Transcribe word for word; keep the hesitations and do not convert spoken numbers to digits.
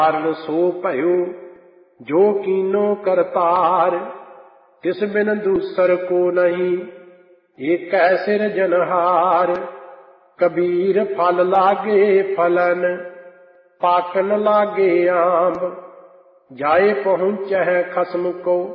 ਕਾਰਨ ਸੋ ਭਇਓ ਜੋ ਕੀਨੋ ਕਰਤਾਰ। ਤਿਸ ਬਿਨ ਦੂਸਰ ਕੋ ਨਹੀਂ ਏਕੈ ਸਿਰਜਨਹਾਰ। ਕਬੀਰ ਫਲ ਲਾਗੇ ਫਲਨ ਪਾਕਨ ਲਾਗੇ ਆਂਬ। ਜਾਏ ਪਹੁੰਚਹਿ ਖਸਮ ਕੋ